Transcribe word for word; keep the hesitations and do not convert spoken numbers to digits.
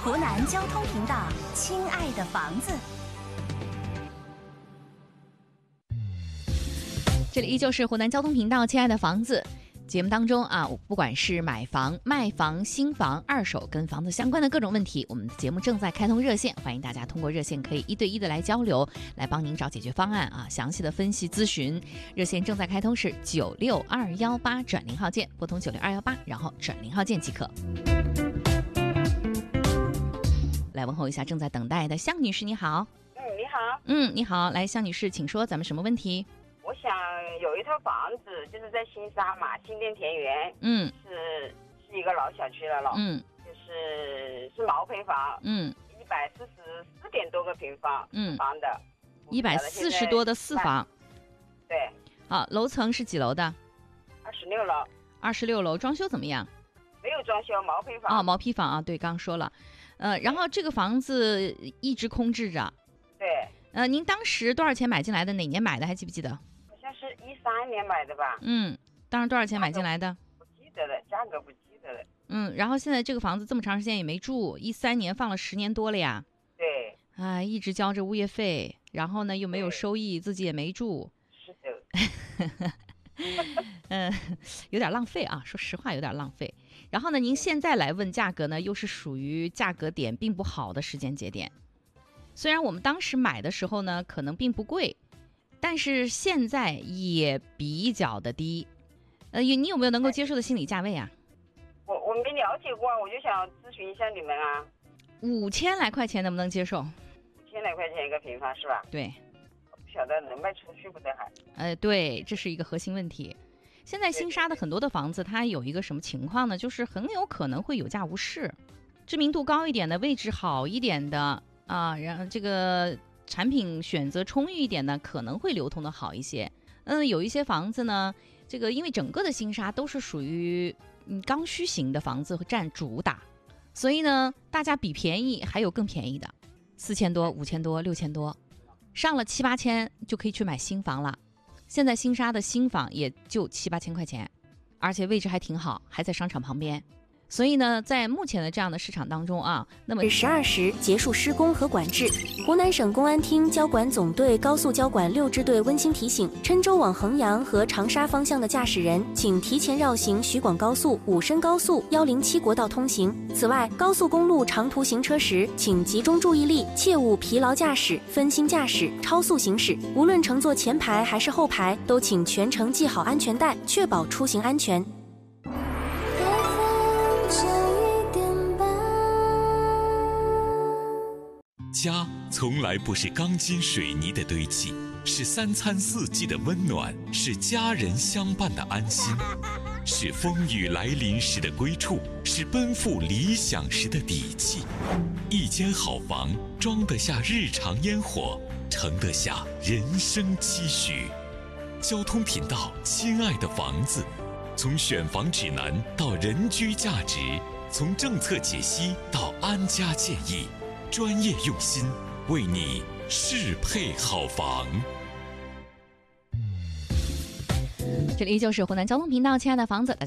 湖南交通频道，亲爱的房子。 这里依旧是湖南交通频道，亲爱的房子。节目当中啊，不管是买房、卖房、新房、二手跟房子相关的各种问题，我们的节目正在开通热线，欢迎大家通过热线可以一对一的来交流，来帮您找解决方案啊，详细的分析咨询。热线正在开通是九六二幺八转零号键，拨通九六二幺八，然后转零号键即可。来问候一下正在等待的向女士，你好。 嗯，你好。 嗯，你好，来向女士，请说，咱们什么问题？ 我想有一套房子，就是在新沙嘛，新店田园， 嗯， 是是一个老小区了了， 嗯， 就是是毛坯房， 嗯， 一百四十四点多个平方， 嗯， 房的， 一百四十多的四房， 对， 好，楼层是几楼的？ 二十六楼， 二十六楼，装修怎么样？ 没有装修，毛坯房， 哦，毛坯房啊，对，刚刚说了，呃，然后这个房子一直空置着， 对， 呃，您当时多少钱买进来的？哪年买的？还记不记得？ 好像是一三年买的吧？ 嗯，当时多少钱买进来的？ 不记得了，价格不记得了。 嗯，然后现在这个房子这么长时间也没住，一三年放了十年多了呀。 对。 啊，一直交着物业费，然后呢又没有收益，自己也没住。 是的。 嗯，有点浪费啊，说实话有点浪费。然后呢，您现在来问价格呢，又是属于价格点并不好的时间节点。虽然我们当时买的时候呢，可能并不贵。但是现在也比较的低，呃，你有没有能够接受的心理价位啊？ 我我没了解过，我就想咨询一下你们啊。 五千来块钱能不能接受？ 五千来块钱一个平方是吧？ 对。 我不晓得能卖出去不得还？ 呃，对，这是一个核心问题。现在新沙的很多的房子，它有一个什么情况呢？就是很有可能会有价无市，知名度高一点的、位置好一点的啊，然后这个。产品选择充裕一点呢，可能会流通的好一些。嗯，有一些房子呢，这个因为整个的新沙都是属于嗯刚需型的房子占主打，所以呢，大家比便宜还有更便宜的，四千多、五千多、六千多，上了七八千就可以去买新房了。现在新沙的新房也就七八千块钱，而且位置还挺好，还在商场旁边。所以呢，在目前的这样的市场当中啊，那么十二时结束施工和管制。湖南省公安厅交管总队高速交管六支队温馨提醒：郴州往衡阳和长沙方向的驾驶人，请提前绕行徐广高速、武深高速、一零七国道通行。此外，高速公路长途行车时，请集中注意力，切勿疲劳驾驶、分心驾驶、超速行驶。无论乘坐前排还是后排，都请全程系好安全带，确保出行安全。 家从来不是钢筋水泥的堆砌，是三餐四季的温暖，是家人相伴的安心，是风雨来临时的归处，是奔赴理想时的底气。一间好房，装得下日常烟火，盛得下人生期许。交通频道，亲爱的房子，从选房指南到人居价值，从政策解析到安家建议，专业用心，为你适配好房。 这里依旧是湖南交通频道，亲爱的房子。